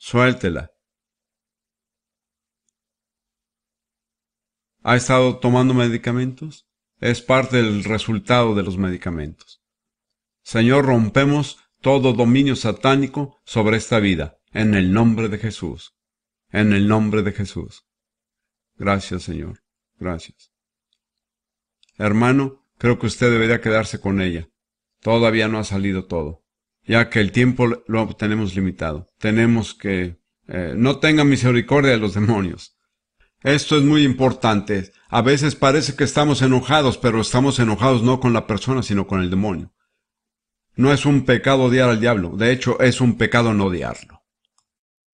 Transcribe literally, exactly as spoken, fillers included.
Suéltela. ¿Ha estado tomando medicamentos? Es parte del resultado de los medicamentos. Señor, rompemos todo dominio satánico sobre esta vida, en el nombre de Jesús. En el nombre de Jesús. Gracias, Señor. Gracias. Hermano, creo que usted debería quedarse con ella. Todavía no ha salido todo, ya que el tiempo lo tenemos limitado. Tenemos que... Eh, no tenga misericordia de los demonios. Esto es muy importante. A veces parece que estamos enojados, pero estamos enojados no con la persona, sino con el demonio. No es un pecado odiar al diablo. De hecho, es un pecado no odiarlo.